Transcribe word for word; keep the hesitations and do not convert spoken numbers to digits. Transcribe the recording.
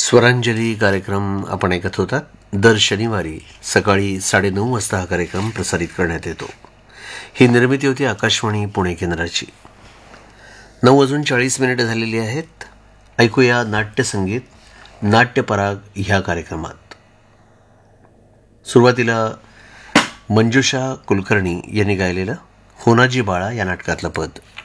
स्वरांजली कार्यक्रम आपण ऐकत होतात. दर शनिवारी सकाळी साडेनऊ वाजता हा कार्यक्रम प्रसारित करण्यात येतो. ही निर्मिती होती आकाशवाणी पुणे केंद्राची. नऊ वाजून चाळीस मिनिटं झालेली आहेत. ऐकूया नाट्यसंगीत नाट्यपराग ह्या कार्यक्रमात. सुरुवातीला मंजुषा कुलकर्णी यांनी गायलेलं होनाजी बाळा या नाटकातलं पद.